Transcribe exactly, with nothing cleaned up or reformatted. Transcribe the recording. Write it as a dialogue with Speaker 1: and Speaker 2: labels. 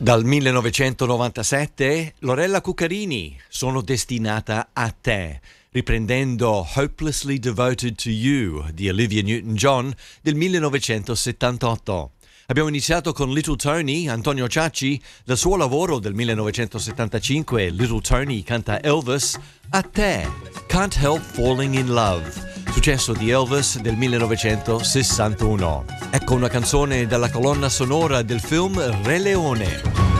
Speaker 1: Dal millenovecentonovantasette, Lorella Cuccarini, Sono destinata a te, riprendendo Hopelessly Devoted to You di Olivia Newton-John del millenovecentosettantotto. Abbiamo iniziato con Little Tony, Antonio Ciacci, dal suo lavoro del millenovecentosettantacinque, Little Tony canta Elvis, A te, Can't Help Falling in Love, successo di Elvis del millenovecentosessantuno. Ecco una canzone dalla colonna sonora del film Re Leone.